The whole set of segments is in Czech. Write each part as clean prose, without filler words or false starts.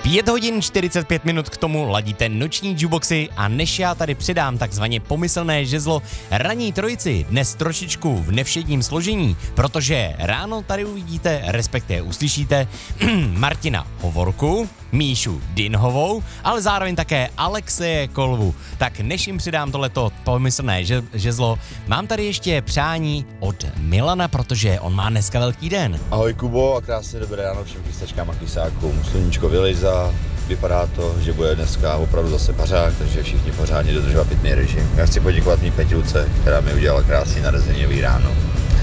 5 hodin 45 minut k tomu ladíte noční jukeboxy a než já tady přidám takzvaně pomyslné žezlo ranní trojici, dnes trošičku v nevšedním složení, protože ráno tady uvidíte, respektive uslyšíte Martina Hovorku, Míšu Dinhovou, ale zároveň také Alexeje Kolvu. Tak než jim přidám tohleto pomyslné žezlo, mám tady ještě přání od Milana, protože on má dneska velký den. Ahoj Kubo a krásně dobré ráno všem chystačkám a chysákům. Sluníčko vylejzá, vypadá to, že bude dneska opravdu zase pařák, takže všichni pořádně dodržovat pitný režim. Já chci poděkovat mý Peťulce, která mi udělala krásný narozeninový ráno.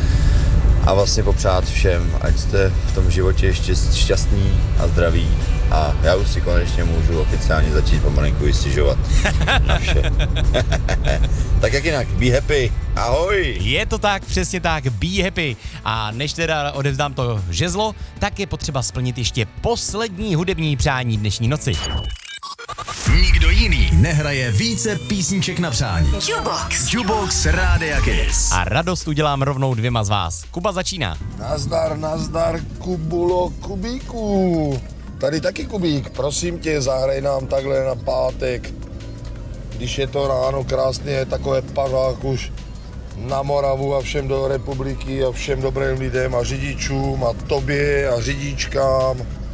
A vlastně popřát všem, ať jste v tom životě ještě šťastný a zdravý. A já už si konečně můžu oficiálně začít pomalinku vystěžovat na vše. Tak jak jinak, be happy, ahoj! Je to tak, přesně tak, be happy. A než teda odevzdám to žezlo, tak je potřeba splnit ještě poslední hudební přání dnešní noci. Nikdo jiný nehraje více písniček na přání. Jukebox Rádia Kiss. A radost udělám rovnou dvěma z vás. Kuba začíná. Nazdar, Kubulo, Kubíku. Tady taky Kubík, prosím tě, zahraj nám takhle na pátek. Když je to ráno krásně, takové pařák už na Moravu a všem do republiky a všem dobrým lidem a řidičům a tobě a řidičkám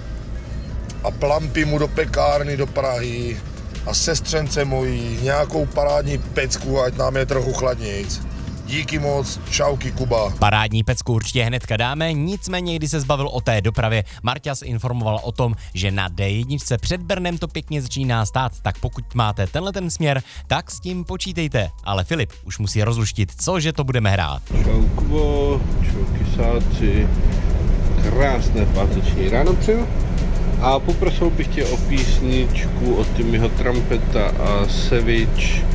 a Plampimu do pekárny do Prahy a sestřence mojí nějakou parádní pecku, ať nám je trochu chladnějc. Díky moc, čauky Kuba. Parádní pecku určitě hnedka dáme, nicméně když se zbavil o té dopravě, Marťas informoval o tom, že na D1 před Brnem to pěkně začíná stát, tak pokud máte tenhle ten směr, tak s tím počítejte. Ale Filip už musí rozluštit, cože to budeme hrát. Čau Kubo, čau kysáci, krásné páteční ráno přeju. A poprosil bych tě o písničku od Timmyho Trumpeta a Savage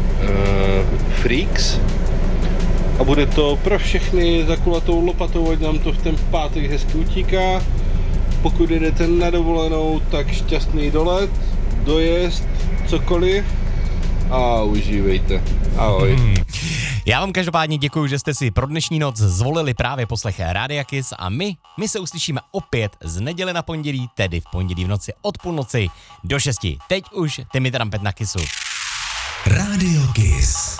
Freaks. A bude to pro všechny za kulatou lopatou, ať nám to v ten pátek hezky utíká. Pokud jdete na dovolenou, tak šťastný dolet, dojezd, cokoliv a užívejte. Ahoj. Já vám každopádně děkuji, že jste si pro dnešní noc zvolili právě poslech Rádia Kiss a my se uslyšíme opět z neděle na pondělí, tedy v pondělí v noci od půlnoci do 6. Teď už Timmy Trumpet na Kissu. Rádio Kiss.